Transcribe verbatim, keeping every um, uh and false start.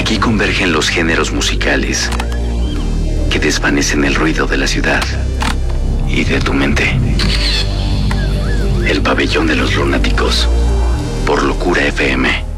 Aquí convergen los géneros musicales que desvanecen el ruido de la ciudad y de tu mente. El pabellón de los lunáticos, por Locura F M.